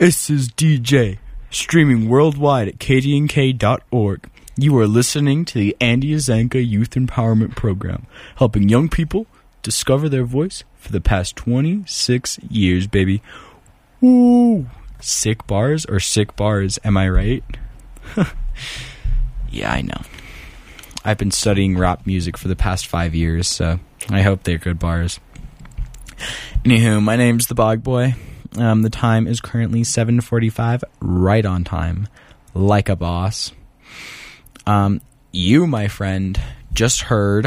This is DJ, streaming worldwide at kdnk.org. You are listening to the Andy Azanka Youth Empowerment Program, helping young people discover their voice for the past 26 years, baby. Woo! Sick bars or sick bars, am I right? Yeah, I know. I've been studying rap music for the past 5 years, so I hope they're good bars. Anywho, my name's the Bog Boy. The time is currently 7:45, right on time, like a boss. You, my friend, just heard...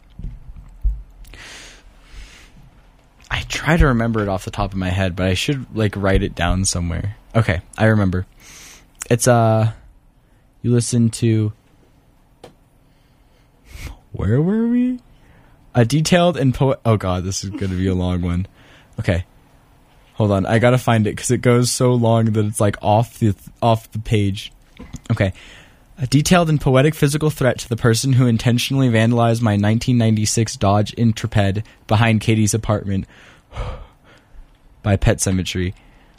I try to remember it off the top of my head, but I should, write it down somewhere. Okay, I remember. It's, you listen to... Where were we? A detailed and Oh god, this is going to be a long one. Okay. Hold on, I gotta find it because it goes so long that it's off the page. Okay. A detailed and poetic physical threat to the person who intentionally vandalized my 1996 Dodge Intrepid behind Katie's apartment by Pet Cemetery.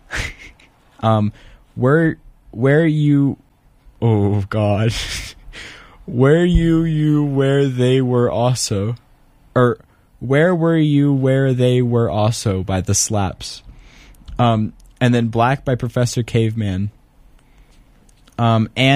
Where you... Oh god. Where you where they were also... Or, where were you where they were also by the Slaps. And then Black by Professor Caveman. And